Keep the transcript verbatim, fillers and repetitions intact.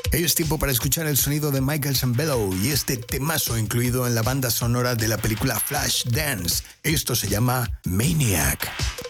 Es tiempo para escuchar el sonido de Michael Sembello y este temazo incluido en la banda sonora de la película Flashdance. Esto se llama Maniac.